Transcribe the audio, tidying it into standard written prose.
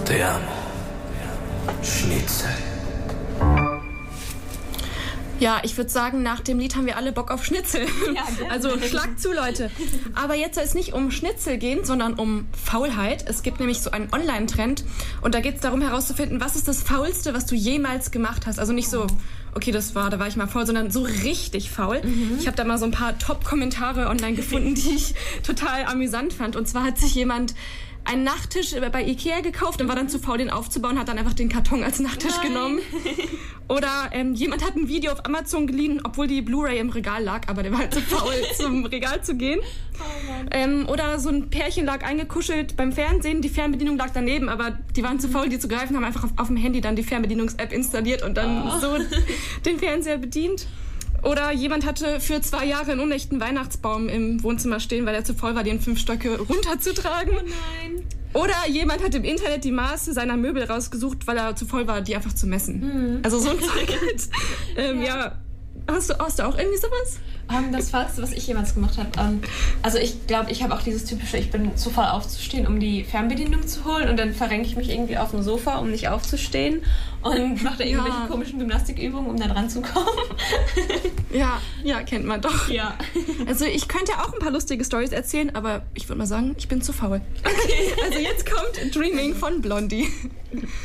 Te amo. Schnitzel. Ja, ich würde sagen, nach dem Lied haben wir alle Bock auf Schnitzel. Ja, also schlagt zu, Leute. Aber jetzt soll es nicht um Schnitzel gehen, sondern um Faulheit. Es gibt nämlich so einen Online-Trend und da geht es darum herauszufinden, was ist das Faulste, was du jemals gemacht hast. Also nicht so, okay, da war ich mal faul, sondern so richtig faul. Ich habe da mal so ein paar Top-Kommentare online gefunden, die ich total amüsant fand. Und zwar hat sich jemand einen Nachttisch bei Ikea gekauft und war dann zu faul, den aufzubauen, hat dann einfach den Karton als Nachttisch genommen. Oder jemand hat ein Video auf Amazon geliehen, obwohl die Blu-ray im Regal lag, aber der war halt zu faul, zum Regal zu gehen. Oder so ein Pärchen lag eingekuschelt beim Fernsehen, die Fernbedienung lag daneben, aber die waren zu faul, die zu greifen, haben einfach auf dem Handy dann die Fernbedienungs-App installiert und dann so den Fernseher bedient. Oder jemand hatte für 2 Jahre einen unechten Weihnachtsbaum im Wohnzimmer stehen, weil er zu faul war, den 5 Stöcke runterzutragen. Oh nein. Oder jemand hat im Internet die Maße seiner Möbel rausgesucht, weil er zu voll war, die einfach zu messen. Also so ein Zeug halt. Ja. Hast du auch irgendwie sowas? Das Faulste, was ich jemals gemacht habe. Also ich glaube, ich habe auch dieses typische, ich bin zu faul aufzustehen, um die Fernbedienung zu holen und dann verrenke ich mich irgendwie auf dem Sofa, um nicht aufzustehen und mache da irgendwelche komischen Gymnastikübungen, um da dran zu kommen. Ja, kennt man doch. Ja. Also ich könnte auch ein paar lustige Storys erzählen, aber ich würde mal sagen, ich bin zu faul. Okay. Also jetzt kommt Dreaming von Blondie.